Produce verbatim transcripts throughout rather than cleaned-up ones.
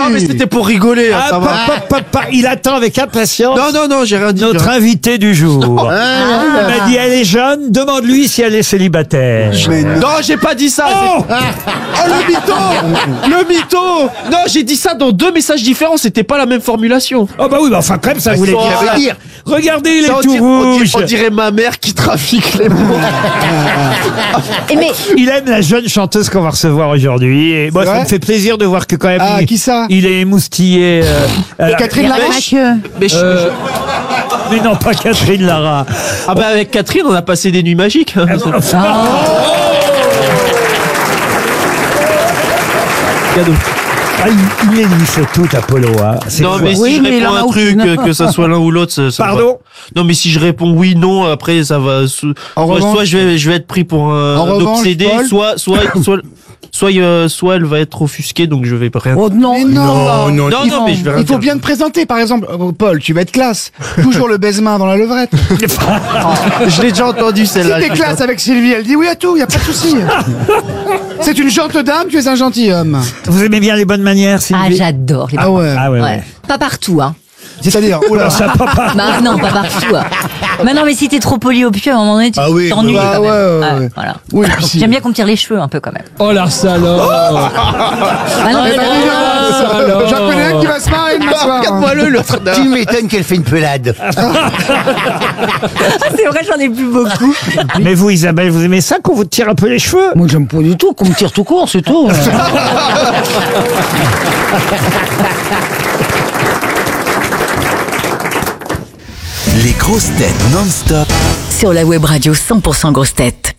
Non, mais c'était pour rigoler. Hein, Ah, ça pa, va. pa, pa, pa, il attend avec impatience. Non, non, non, j'ai rien dit. Notre j'ai rien- invité du jour. Ah. Il m'a dit elle est jeune, demande-lui si elle est célibataire. Non, j'ai pas dit ça. Oh c'est- Oh, le mytho Le mytho Non, j'ai dit ça dans deux messages différents, c'était pas la même formulation. Oh bah oui, bah enfin quand même ça voulait ça dire. veut dire. Regardez, il Ça, est on, tout dirait, on dirait- rouge. on dirait ma mère qui trafique les mots. Et mais Il aime la jeune chanteuse qu'on va recevoir aujourd'hui. Et moi, C'est ça vrai me fait plaisir de voir que quand même. Ah, il, qui ça Il est émoustillé. euh, euh, Catherine Lara. Mais je- Euh, mais non, pas Catherine Lara. Ah bah avec Catherine, on a passé des nuits magiques. Ah, Cadeau. Ah, il, il éniffe tout, Apollo. Hein. C'est Non, fou. mais si Oui, je mais il réponds en a un truc, aucune. euh, que ça soit l'un ou l'autre, ça, ça Pardon va. Non, mais si je réponds oui, non, après ça va. Soit, En soit revanche- je vais, je vais être pris pour un, En un revanche, obsédé, Paul- soit, soit, soit, soit, euh, soit elle va être offusquée, donc je vais pas rien. oh non, Mais non, non, non, mais je vais rien Il faut dire. bien te présenter, par exemple. Euh, Paul, tu vas être classe. Toujours le baise-main dans la levrette. Je l'ai déjà entendu Si celle-là. t'es classe avec Sylvie, elle dit oui à tout, y a pas de souci. C'est une gentille dame, tu es un gentilhomme. Vous aimez bien les bonnes manières, ah Sylvie? j'adore les Ah ouais. Ah ouais, Ouais. ouais. Pas partout, hein. C'est-à-dire, oula. Ça, papa. Bah non, pas partout. Hein. Mais non, mais si t'es trop poli au pied, à un moment donné, tu Ah oui, t'ennuies bah quand même. ouais, ouais, ouais. Voilà. Oui, puis si. J'aime bien qu'on me tire les cheveux un peu quand même. Oh la salope. Ah non, Eh mais ben, non, dis donc, alors. J'en connais un qui va se marrer de m'asseoir. Regarde-moi le l'autre. Tu m'étonnes qu'elle fait une pelade. ah, c'est vrai, j'en ai plus beaucoup. Mais vous, Isabelle, vous aimez ça qu'on vous tire un peu les cheveux? Moi, j'aime pas du tout qu'on me tire tout court, c'est tout. Les grosses têtes non-stop Sur la web radio cent pour cent grosses têtes.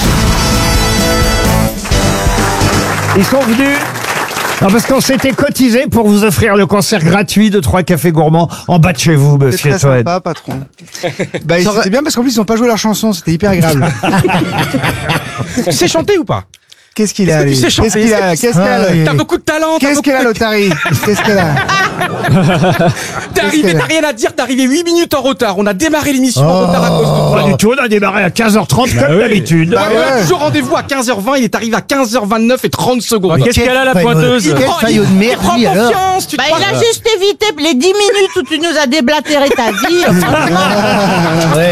Ils sont venus. Non, parce qu'on s'était cotisé pour vous offrir le concert gratuit de trois cafés gourmands en bas de chez vous, C'est monsieur très Toen. sympa, patron. Bah, c'était bien parce qu'en plus, ils ont pas joué leur chanson, c'était hyper agréable. Tu sais chanter ou pas? Qu'est-ce qu'il a, Est-ce que tu lui sais chanter? Qu'est-ce qu'il a Qu'est-ce qu'il a lui T'as beaucoup de talent. t'as Qu'est-ce beaucoup qu'elle a, de- l'Otari Qu'est-ce qu'elle a T'es arrivé, qu'elle a t'as rien à dire, t'es arrivé huit minutes en retard. On a démarré l'émission Oh. en retard à cause de Pas toi. du tout, on a démarré à quinze heures trente comme d'habitude. Bah Ouais, mais on a ouais. toujours rendez-vous à quinze heures vingt, il est arrivé à quinze heures vingt-neuf et trente secondes. Qu'est-ce qu'elle a la pointeuse Il Quel prend- faillot de il- merde, il prend lui, alors. confiance, tu te Bah, crois- il a juste évité les dix minutes où tu nous as déblatéré ta vie. Franchement. Ouais.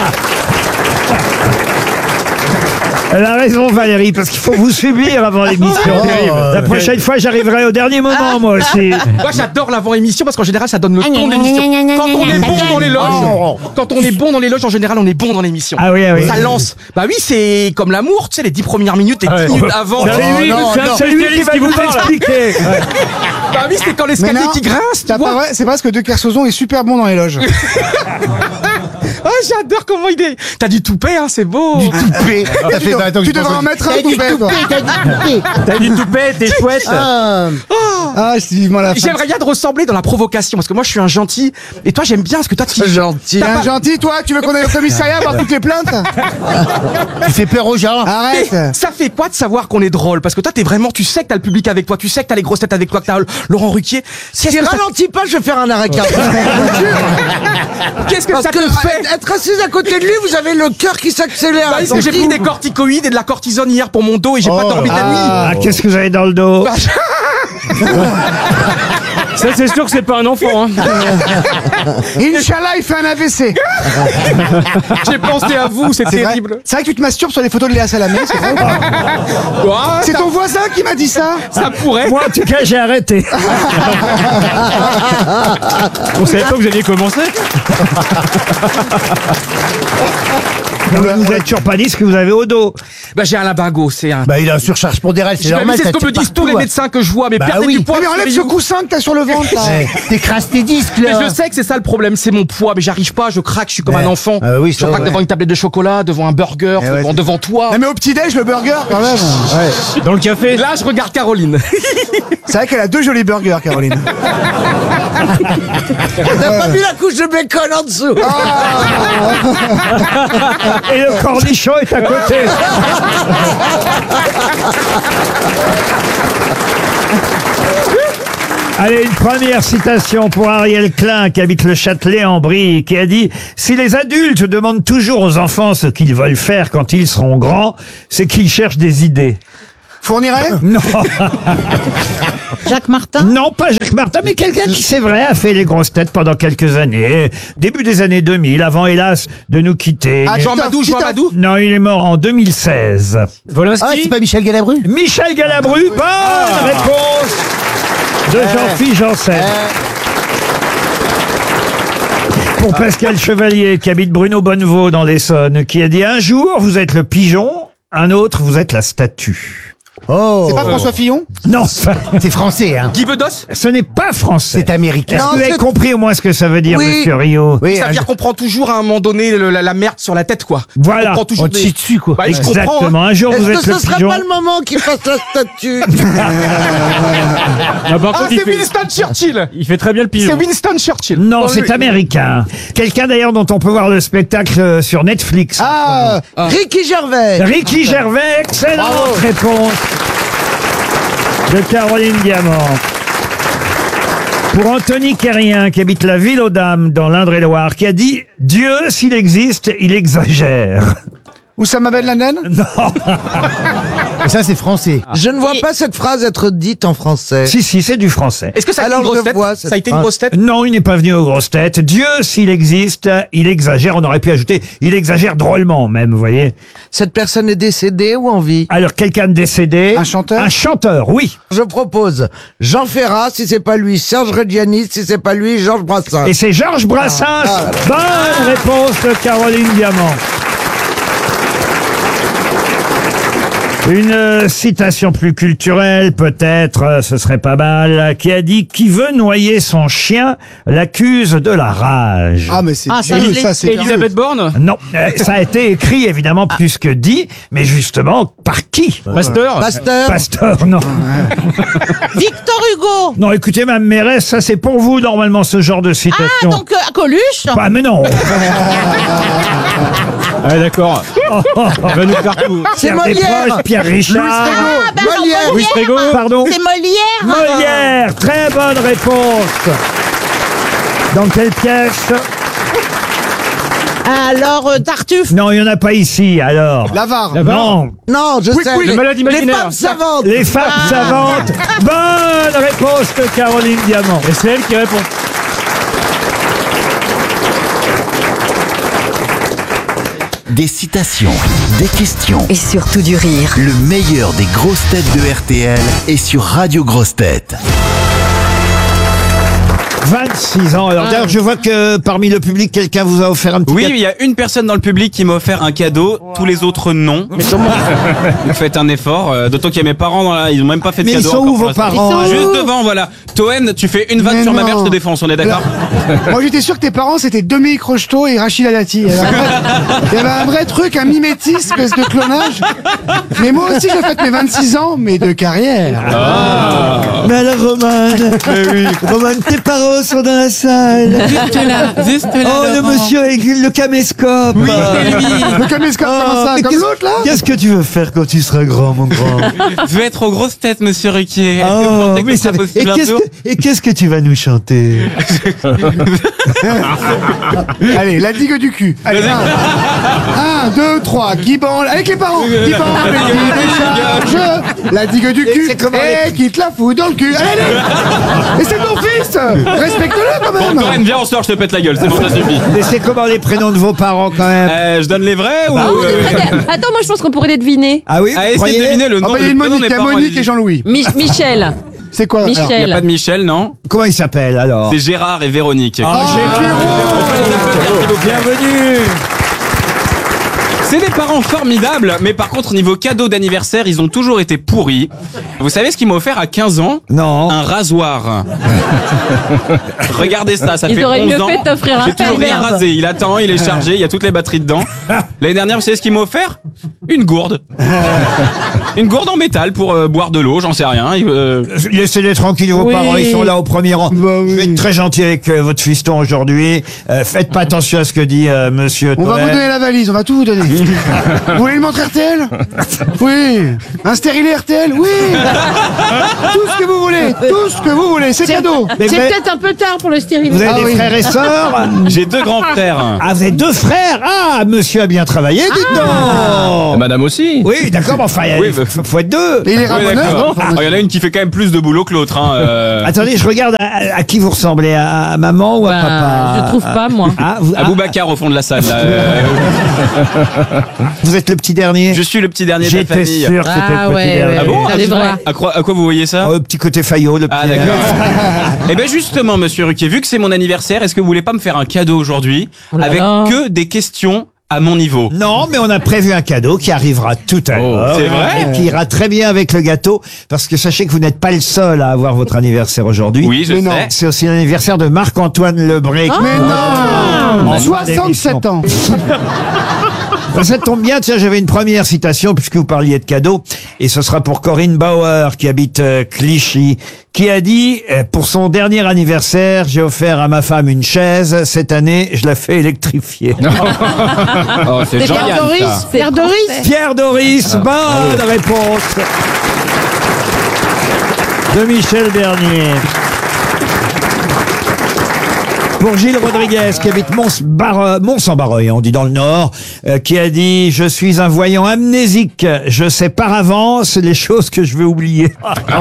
Elle a raison, Valérie, parce qu'il faut vous subir avant l'émission. Oh, La prochaine fois, j'arriverai au dernier moment, moi aussi. Moi j'adore l'avant-émission parce qu'en général ça donne le ton de l'émission. Quand on est bon dans les loges, quand on est bon dans les loges en général on est bon dans l'émission. Ah oui, ah oui. Ça lance. Bah oui c'est comme l'amour, tu sais les dix premières minutes et dix minutes avant. C'est lui, non, c'est non. c'est lui qui va vous expliquer. Bah oui c'est quand Mais l'escalier non, qui grince, tu t'as pas vois. vrai, c'est parce que De Kersozon est super bon dans les loges. Ah j'adore comment il est. T'as du toupet hein, c'est beau. Toupet. Ça fait vingt ans que Tu je devrais pense en que- mettre un T'as du toupet, toi. toupet, t'as du toupet. T'as du toupet, t'es chouette. Ah. Ah, c'est vivement la fin. J'aimerais bien te ressembler dans la provocation parce que moi je suis un gentil et toi j'aime bien parce que toi tu T'es un gentil, toi Tu veux qu'on aille au commissariat voir toutes les plaintes Tu fais peur aux gens. Arrête. Et ça fait quoi de savoir qu'on est drôle? Parce que toi, t'es vraiment, tu sais que t'as le public avec toi, tu sais que t'as les grosses têtes avec toi, que t'as Laurent Ruquier. Qu'est-ce que ça, Ralentis pas, je vais faire un arrêt cardiaque. qu'est-ce que Parce ça que te fait? être assis à côté de lui, vous avez le cœur qui s'accélère. Bah, parce que j'ai pris des corticoïdes et de la cortisone hier pour mon dos et j'ai pas dormi de la nuit. Ah, qu'est-ce que vous avez dans le dos? Ça, c'est sûr que c'est pas un enfant, hein. Inch'Allah, il fait un A V C. J'ai pensé à vous, c'est C'est vrai. terrible. C'est vrai que tu te masturbes sur les photos de Léa Salamé, c'est vrai ou pas Ah, C'est ça, ton voisin qui m'a dit ça. ça pourrait. Moi, en tout cas, j'ai arrêté. On savait pas que vous alliez commencer. Non, mais vous êtes toujours pas dit ce que vous avez au dos. Bah, j'ai un limbago, c'est un. Bah, il a un surcharge pondérale, c'est J'ai normal. c'est ce ça que me tire disent tous les partout, médecins que je vois, mais Bah perdez oui. du poids. Ah, mais enlève ce Réveillez-vous. coussin que t'as sur le ventre, là. ouais. T'écrases tes disques, Mais là. je sais que c'est ça le problème, c'est mon poids, mais j'arrive pas, je craque, je suis comme Ouais. un enfant. Ah oui, je ça, craque ouais. devant une tablette de chocolat, devant un burger, Eh ouais, devant, c'est- devant toi. Non, mais au petit-déj, le burger, quand même. Ouais. Dans le café. Là, je regarde Caroline. C'est vrai qu'elle a deux jolis burgers, Caroline. T'as pas mis la couche de bacon en dessous. Et le cornichon est à côté. Allez, une première citation pour Ariel Klein, qui habite le Châtelet en Brie, qui a dit « Si les adultes demandent toujours aux enfants ce qu'ils veulent faire quand ils seront grands, c'est qu'ils cherchent des idées. Fournirait? Non. Jacques Martin? Non, pas Jacques Martin, mais quelqu'un qui, c'est vrai, a fait les grosses têtes pendant quelques années. Début des années deux mille, avant, hélas, de nous quitter. Ah, Jean Madou, Jean Madou. Non, il est mort en deux mille seize. Ah, c'est pas Michel Galabru? Michel Galabru, bonne Ah. réponse de Jean-Philippe Janssen. Pour Pascal Chevalier, qui habite Bruno Bonnevaux dans l'Essonne, qui a dit: un jour, vous êtes le pigeon, un autre, vous êtes la statue. Oh. C'est pas François Fillon? Non, C'est français, hein. Guy Bedos. ce n'est pas français. C'est américain. Est-ce que Non, vous avez c'est- compris au moins ce que ça veut dire, Oui. monsieur Rio? Oui, Ça veut dire qu'on prend toujours à un moment donné le- la, la merde sur la tête, quoi. Voilà. On prend toujours on te chie dessus, quoi. Bah, je comprends, hein. Exactement. Un jour, Est-ce vous que êtes ce le serait pigeon. pas le moment qu'il fasse la statue? Ah, par Ah, contre, il c'est fait, Winston Churchill. il fait très bien le C'est pigeon. Winston Churchill. Non, Oh, c'est lui- américain. Quelqu'un d'ailleurs dont on peut voir le spectacle euh, sur Netflix. Ah, Ricky Gervais. Ricky Gervais, excellente réponse de Caroline Diamant. Pour Anthony Quérien, qui habite la ville aux Dames dans l'Indre-et-Loire, qui a dit: Dieu, s'il existe, il exagère. Oussama Ben Laden? Non. Ça, c'est français. Je ne vois pas cette phrase être dite en français. Si, si, c'est du français. Est-ce que ça a été Alors, une grosse je tête vois Ça cette a été une phrase. grosse tête Non, il n'est pas venu aux grosses têtes. Dieu, s'il existe, il exagère. On aurait pu ajouter, il exagère drôlement même, vous voyez. Cette personne est décédée ou en vie? Alors, quelqu'un de décédé. Un chanteur? Un chanteur, oui. Je propose Jean Ferrat si c'est pas lui, Serge Reggiani si c'est pas lui, Georges Brassens. Et c'est Georges Brassens. Ah. Bonne réponse de Caroline Diamant. Une euh, citation plus culturelle, peut-être, euh, ce serait pas mal, qui a dit: qui veut noyer son chien l'accuse de la rage. Ah, mais c'est Ah, ça, vieux, je l'ai- ça, c'est vieux. Elisabeth Borne. Non, euh, ça a été écrit évidemment plus que dit, mais justement, par qui? Pasteur. Pasteur. Pasteur, non. Victor Hugo. Non, écoutez, Mme Mérès, ça c'est pour vous normalement ce genre de citation. Ah, donc euh, Coluche. Ah, mais non. Ah, d'accord. Il va nous faire tout. C'est Pierre Molière. Desproges, Pierre Richard. Ah, bah non, Molière. Molière. Louis Frégo. Pardon. C'est Molière. Molière, très bonne réponse. Dans quelle pièce? Alors, euh, Tartuffe. Non, il n'y en a pas ici, alors. L'avare. Non, Non, je sais. oui, le malade Les imaginaire. femmes savantes. les femmes savantes. Bonne réponse de Caroline Diamant. Et c'est elle qui répond. Des citations, des questions. Et surtout du rire. Le meilleur des grosses têtes de R T L est sur Radio Grosses Têtes. vingt-six ans. Alors d'ailleurs, je vois que parmi le public, quelqu'un vous a offert un petit Oui, gâteau. il y a une personne dans le public qui m'a offert un cadeau, tous les autres non. Mais comment vous faites un effort, euh, d'autant qu'il y a mes parents dans la... ils ont même pas fait de Mais ils cadeau. sont encore où pour vos l'instant. parents Juste alors devant, voilà. Toen, tu fais une vanne Mais sur ma non. mère, je te défonce, on est d'accord? Moi, j'étais sûr que tes parents, c'était Dominique Rocheteau et Rachida Dati. Il y avait un vrai- il y avait un vrai truc, un mimétisme, espèce de clonage. Mais moi aussi, j'ai fait mes vingt-six ans, mais de carrière. Mais alors, Roman, Roman, tes parents sont dans la salle. Juste là, juste là. Oh, le Laurent. monsieur avec le caméscope. Oui, c'est lui. Le caméscope, comment ça? mais Comme qu'est-ce- l'autre, là? Qu'est-ce que tu veux faire quand tu seras grand, mon grand? Je vais être aux grosses têtes, monsieur Riquier. Oh, Est-ce que mais ça ça- possible et un qu'est-ce jour que, et qu'est-ce que tu vas nous chanter? Allez, la digue du cul. Allez, un, un, deux, trois, qui branle, avec les parents, qui branle, qui décharge, la digue du cul, c'est comment et qui te la fout dans le cul. Allez, allez. Et c'est ton fils. Respecte-le quand Bon, même. Toen, viens, on sort, je te pète la gueule, c'est bon, ça suffit. Mais c'est comment les prénoms de vos parents quand même? Euh, je donne les vrais ou... Bah oui. euh, Attends, moi je pense qu'on pourrait les deviner. Ah oui? Ah, vous essayez croyez de deviner le Ah nom bah, il y a le une prénom Monique, des il y a parents, Monique allez-y. et Jean-Louis. Mi- Michel. C'est quoi? alors Il n'y a Michel. pas de Michel, non? Comment il s'appelle alors? C'est Gérard et Véronique. Ah, Pierrot. Bienvenue. C'est des parents formidables, mais par contre, niveau cadeau d'anniversaire, ils ont toujours été pourris. Vous savez ce qu'ils m'ont offert à quinze ans? Non. Un rasoir. Regardez ça, ça Ils fait auraient onze mieux ans. fait de t'offrir un J'ai toujours fer, rien merde. rasé. Il attend, il est chargé, il y a toutes les batteries dedans. L'année dernière, vous savez ce qu'ils m'ont offert? Une gourde. Une gourde en métal pour euh, boire de l'eau, j'en sais rien. Il, euh, Laissez-les tranquilles, vos Oui. parents, ils sont là au premier rang. Bah oui. Vous êtes très gentil avec euh, votre fiston aujourd'hui. Euh, faites pas attention à ce que dit euh, monsieur On va Toen. vous donner la valise, on va tout vous donner. Vous voulez une montre R T L? Oui. Un stérilet R T L? Oui. Tout ce que vous voulez, tout ce que vous voulez, c'est cadeau. Mais C'est vous avez- peut-être un peu tard pour le stérilet. Vous avez Ah des oui. frères et sœurs? J'ai deux grands frères. Ah, vous avez deux frères? Ah, monsieur a bien travaillé, dites donc. madame aussi. Oui, d'accord, mais enfin, il Oui, bah- faut, faut être deux. Et il est Oui, ramoneur. d'accord. Ah, il y en a une qui fait quand même plus de boulot que l'autre. Hein, euh. Attendez, je regarde à, à qui vous ressemblez, à, à maman ou à Ben, papa? je trouve pas, moi. Ah, vous, À ah, Boubacar au fond de la salle. Là, euh. vous êtes le petit dernier? Je suis le petit dernier de la J'étais famille. sûr que c'était Ah le petit ouais, dernier. ouais, Ah bon ouais. à, C'est quoi- vrai. à quoi, à quoi vous voyez ça? Oh, petit côté faillot, le petit. Ah d'accord. Eh ben justement, Monsieur Ruquier, vu que c'est mon anniversaire, est-ce que vous voulez pas me faire un cadeau aujourd'hui Oh là avec là. que des questions à mon niveau? Non, mais on a prévu un cadeau qui arrivera tout à l'heure. c'est vrai Et qui ira très bien avec le gâteau. Parce que sachez que vous n'êtes pas le seul à avoir votre anniversaire aujourd'hui. Oui, je Mais non. sais. C'est aussi l'anniversaire de Marc-Antoine Lebré. Mais non En fin soixante-sept ans. Ben, ça tombe bien, tiens, j'avais une première citation puisque vous parliez de cadeaux, et ce sera pour Corinne Bauer qui habite euh, Clichy, qui a dit euh, pour son dernier anniversaire, j'ai offert à ma femme une chaise. Cette année, je la fais électrifier. Oh, c'est Pierre Jean-Yann, Doris ça. Pierre Doris Pierre Doris, bonne réponse de Michel Bernier. Pour Gilles Rodriguez, qui habite Mons-Bar- Mons-en-Barreuil, on dit dans le Nord, euh, qui a dit « Je suis un voyant amnésique. Je sais par avance les choses que je veux oublier. »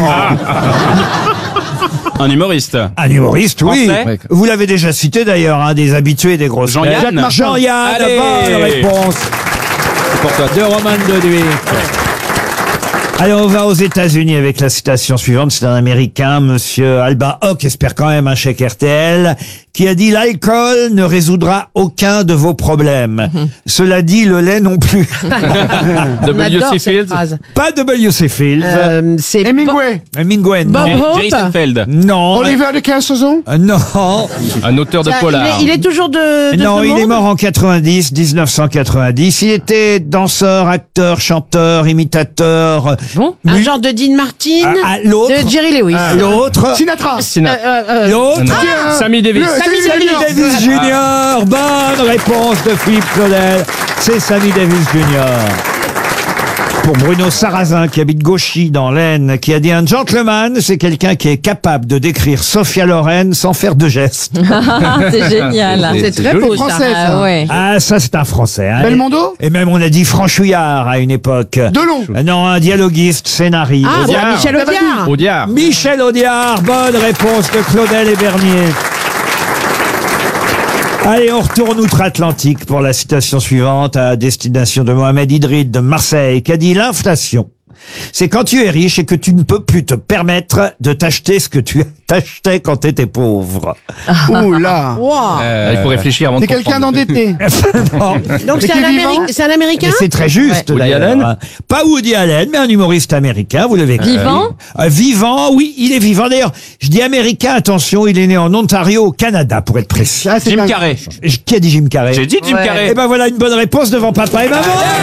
Un humoriste. Un humoriste, oui. Français. Vous l'avez déjà cité d'ailleurs, un des habitués des grosses Jean-Yann. têtes. Jean-Yann, Allez. bonne réponse. Pour toi. De Roman Doduy. Allez, on va aux États-Unis avec la citation suivante. C'est un Américain, Monsieur Alba Hock, espère quand même un chèque R T L, qui a dit « L'alcool ne résoudra aucun de vos problèmes. Cela dit, le lait non plus. » W C Fields. Pas W C Fields. Euh, c'est Hemingway. Hemingway, non. Bob Jerry Hope. Seinfeld. Non. Oliver de Cassozon. Euh, Non. Un auteur de Ça, il, polar. est, il est toujours de, de Non, ce il est monde mort en quatre-vingt-dix, dix-neuf cent quatre-vingt-dix. Il était danseur, acteur, chanteur, imitateur. Bon. Un mu- genre de Dean Martin. Ah, ah, l'autre. De Jerry Lewis. L'autre. Sinatra. Sina- Euh, euh, euh, L'autre. Ah, Sammy Davis. le- Sammy Sammy Davis. Davis Junior Bonne réponse de Philippe Claudel. C'est Sammy Davis Junior Pour Bruno Sarrazin, qui habite Gauchy dans l'Aisne, qui a dit « Un gentleman, c'est quelqu'un qui est capable de décrire Sophia Loren sans faire de gestes. C'est génial. C'est très beau, ça. Français, ça. Ah ouais. » Ah, ça, c'est un Français. Hein. Belmondo. Et même, on a dit Franchouillard à une époque. Delon. Euh, Non, un dialoguiste, scénariste. Ah, bah, Audiard. Michel Audiard. Audiard. Michel Audiard, bonne réponse de Claudel et Bernier. Allez, on retourne outre-Atlantique pour la citation suivante à destination de Mohamed Idrid de Marseille, qui a dit « L'inflation, c'est quand tu es riche et que tu ne peux plus te permettre de t'acheter ce que tu t'achetais quand tu étais pauvre. Ouh là. Wow. Euh, il faut réfléchir avant de C'est quelqu'un comprendre. d'endetté. Non. Donc Mais c'est qui un, est vivant Améric- c'est un Américain Et c'est très juste, Woody d'ailleurs. Allen Pas Woody Allen, mais un humoriste américain, vous l'avez compris. Vivant Euh, Vivant, oui, il est vivant. D'ailleurs, je dis américain, attention, il est né en Ontario, au Canada, pour être précis. Ah, c'est Jim un- Carrey. Qui a dit Jim Carrey? J'ai dit Jim Ouais. Carrey. Eh ben voilà une bonne réponse devant papa et maman.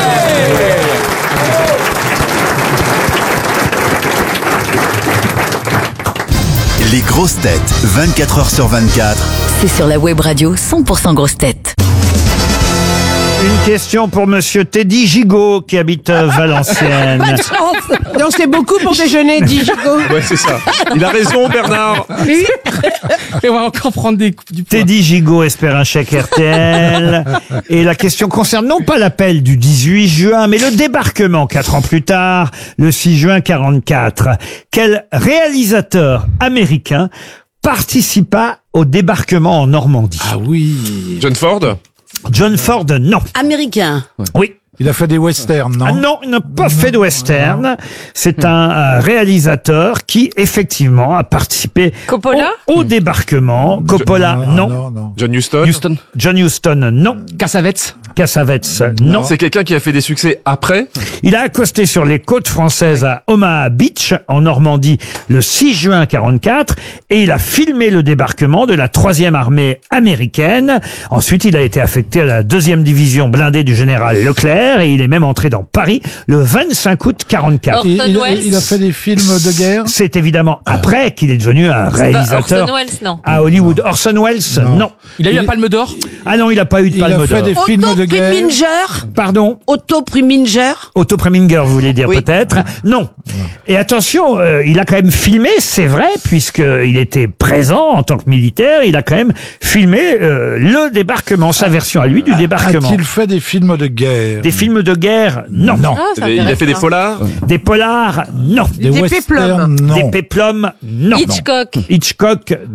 Les grosses têtes, vingt-quatre heures sur vingt-quatre. C'est sur la web radio cent pour cent grosses têtes. Une question pour monsieur Teddy Gigot, qui habite euh, Valenciennes. Pas de chance. Donc c'est beaucoup pour déjeuner, dit Gigot. Ouais, c'est ça. Il a raison, Bernard. Et on va encore prendre des coups du poing. Teddy Gigot espère un chèque R T L. Et la question concerne non pas l'appel du dix-huit juin, mais le débarquement quatre ans plus tard, le six juin quarante-quatre. Quel réalisateur américain participa au débarquement en Normandie? Ah oui. John Ford. John Ford, non. Américain. Oui. Il a fait des westerns, non Ah non, il n'a pas fait de western. C'est un euh, réalisateur qui, effectivement, a participé Coppola au, au débarquement. Coppola, non. non, non. John Huston. Houston. John Huston, non. Cassavetes. Cassavetes, non. C'est quelqu'un qui a fait des succès après. Il a accosté sur les côtes françaises à Omaha Beach, en Normandie, le six juin quarante-quatre, et il a filmé le débarquement de la troisième armée américaine. Ensuite, il a été affecté à la deuxième division blindée du général Leclerc, et il est même entré dans Paris le vingt-cinq août quarante-quatre. Orson Il, il- Welles. il a fait des films de guerre. C'est évidemment après qu'il est devenu un réalisateur Orson Welles, non. à Hollywood. Orson Welles, non. Il a eu la Palme d'Or. Ah non, il n'a pas eu de Il a palme fait d'or. des films de guerre. Otto-Preminger. Pardon? Otto-Preminger. Otto Preminger, vous voulez dire Oui. peut-être? Non. Et attention, euh, il a quand même filmé, c'est vrai, puisqu'il était présent en tant que militaire, il a quand même filmé euh, le débarquement, sa version à lui du débarquement. A-t-il fait des films de guerre Des films de guerre, non. Non. Ah, c'est Il a fait des intéressant. polars. Des polars, non. Des, Des westerns, péplums. non. Des péplums, non. Hitchcock. Hitchcock,